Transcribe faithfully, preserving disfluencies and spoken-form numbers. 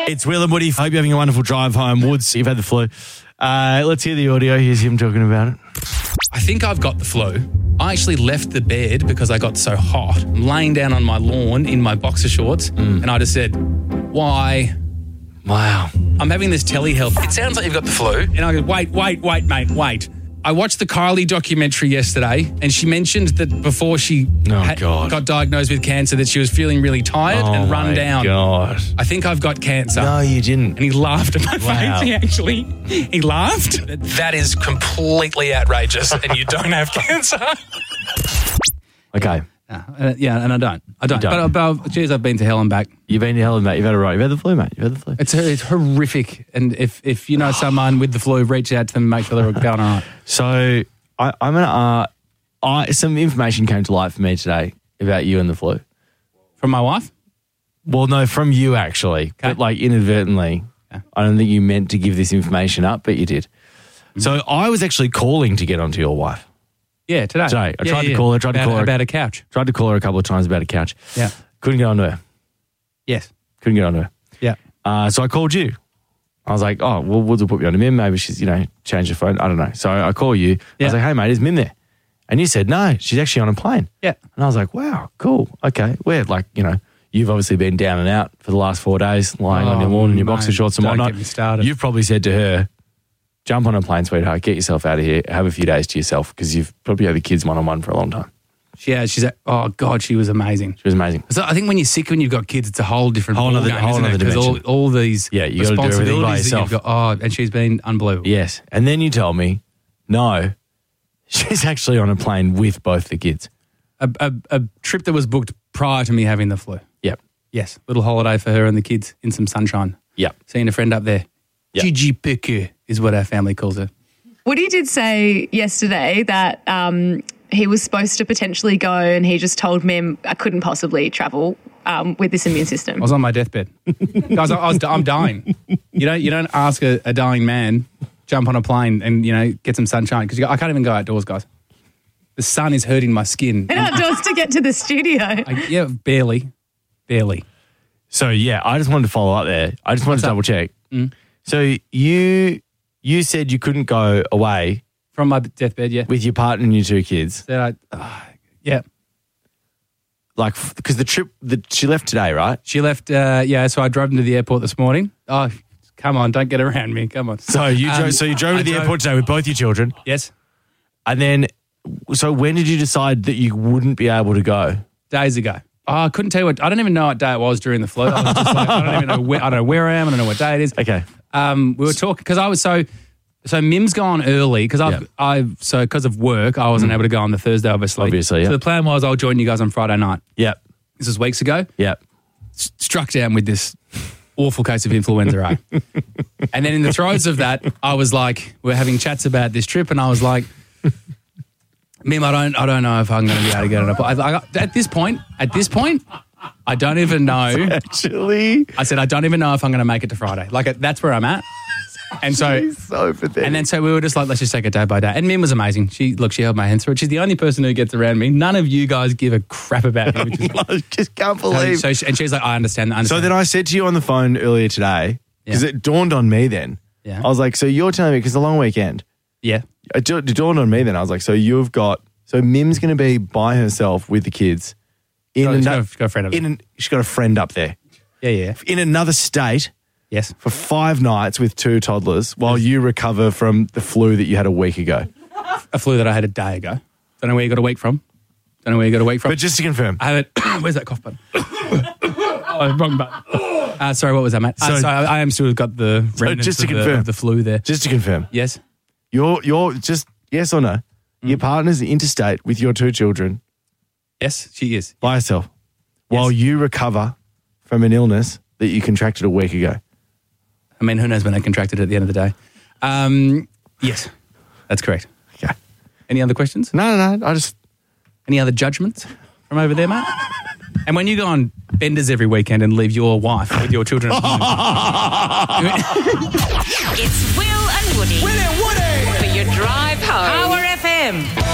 It's Will and Woody. Hope you're having a wonderful drive home. Woods, you've had the flu. Uh, let's hear the audio. Here's him talking about it. I think I've got the flu. I actually left the bed because I got so hot. I'm laying down on my lawn in my boxer shorts mm. and I just said, why? Wow. I'm having this telehealth. It sounds like you've got the flu. And I go, wait, wait, wait, mate, wait. I watched the Kylie documentary yesterday and she mentioned that before she oh, had, God. got diagnosed with cancer that she was feeling really tired oh, and run down. God. I think I've got cancer. No, you didn't. And he laughed at my wow. face. He actually, he laughed. That is completely outrageous and you don't have cancer. Okay. Uh, uh, yeah, and I don't. I don't. don't. But, but geez, I've been to hell and back. You've been to hell and back. You've had it right. You've had the flu, mate. You've had the flu. It's it's horrific. And if, if you know someone with the flu, reach out to them and make sure they're going all right. So I, I'm going to, uh, I, some information came to light for me today about you and the flu. From my wife? Well, no, from you actually. Okay. But like inadvertently. Okay. I don't think you meant to give this information up, but you did. Mm-hmm. So I was actually calling to get onto your wife. Yeah, today. Today. I yeah, tried yeah. to call her, tried about, to call her. About a couch. Tried to call her a couple of times about a couch. Yeah. Couldn't get onto her. Yes. Couldn't get onto her. Yeah. Uh, so I called you. I was like, oh, well, Woods will put me on to Mim. Maybe she's, you know, changed her phone. I don't know. So I call you. Yeah. I was like, hey, mate, is Mim there? And you said, no, she's actually on a plane. Yeah. And I was like, wow, cool. Okay. We're like, you know, you've obviously been down and out for the last four days, lying oh, on your lawn in your mate, boxer shorts and don't whatnot. Get me started. You've probably said to her, jump on a plane, sweetheart, get yourself out of here, have a few days to yourself because you've probably had the kids one-on-one for a long time. Yeah, she's, a, oh, God, she was amazing. She was amazing. So I think when you're sick, when you've got kids, it's a whole different whole other, game, whole other dimension. Because all, all these yeah, you got to do everything by yourself. That you've got, oh, and she's been unbelievable. Yes. And then you tell me, no, she's actually on a plane with both the kids. A, a, a trip that was booked prior to me having the flu. Yep. Yes, little holiday for her and the kids in some sunshine. Yep. Seeing a friend up there. Yep. Gigi Piku is what our family calls her. Woody did say yesterday that um, he was supposed to potentially go and he just told Mim I couldn't possibly travel um, with this immune system. I was on my deathbed. Guys, I was, I'm dying. You don't, you don't ask a, a dying man, jump on a plane and, you know, get some sunshine because I can't even go outdoors, guys. The sun is hurting my skin. And outdoors to get to the studio. I, yeah, barely. Barely. So, yeah, I just wanted to follow up there. I just wanted What's to up? double check. Mm. So you you said you couldn't go away from my deathbed, yeah, with your partner and your two kids. Said I, uh, yeah, like because the trip that she left today, right? She left, uh, yeah. So I drove them to the airport this morning. Oh, come on, don't get around me. Come on. So you um, drove, so you drove I to the drove, airport today with both your children. Yes, and then so when did you decide that you wouldn't be able to go? Days ago. Oh, I couldn't tell you what. I don't even know what day it was during the flu. I was just like, I don't even know where. I don't know where I am. I don't know what day it is. Okay. Um, we were talking because I was so. So Mim's gone early because I've, yep. I've so because of work I wasn't mm. able to go on the Thursday obviously. Obviously, yeah. So the plan was I'll join you guys on Friday night. Yep. This was weeks ago. Yep. S- struck down with this awful case of influenza A. And then in the throes of that, I was like, we're having chats about this trip, and I was like, Mim, I don't, I don't know if I'm going to be able to get it up. I, I, at this point, at this point, I don't even know. Actually, I said I don't even know if I'm going to make it to Friday. Like that's where I'm at. And so, so pathetic. And then so we were just like, let's just take it day by day. And Mim was amazing. She look, she held my hand through it. She's the only person who gets around me. None of you guys give a crap about me. Which is, I just can't believe. So, so she, and she's like, I understand, I understand. So then I said to you on the phone earlier today because yeah. it dawned on me then. Yeah. I was like, so you're telling me because the long weekend. Yeah. It, it dawned on me then. I was like, so you've got so Mim's going to be by herself with the kids. In oh, an, she's, got a, she's got a friend up there. In an, she's got a friend up there. Yeah, yeah. In another state. Yes. For five nights with two toddlers while you recover from the flu that you had a week ago. A flu that I had a day ago. Don't know where you got a week from. Don't know where you got a week from. But just to confirm. I have it. Where's that cough button? Oh, wrong button. Uh, sorry, what was that, mate? So, uh, so I, I am still got the so just to of confirm. The, of the flu there. Just to confirm. Yes. You're, you're just, yes or no, mm. your partner's interstate with your two children. Yes, she is. By herself. Yes. While you recover from an illness that you contracted a week ago. I mean, who knows when I contracted it at the end of the day. Um, yes, that's correct. Okay. Any other questions? No, no, no. I just... Any other judgments from over there, mate? And when you go on benders every weekend and leave your wife with your children at home. It's Will and Woody. Will and Woody. For your drive home. Power F M.